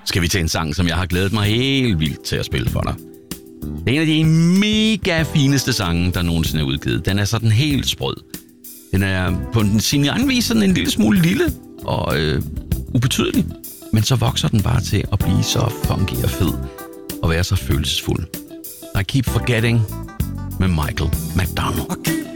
skal vi til en sang, som jeg har glædet mig helt vildt til at spille for dig. Det er en af de mega fineste sange, der nogensinde er udgivet. Den er sådan helt sprød. Den er på sin egen vis sådan en lille smule lille og ubetydelig. Men så vokser den bare til at blive så funky og fed og være så følelsesfuld. I Keep Forgetting med Michael McDonald.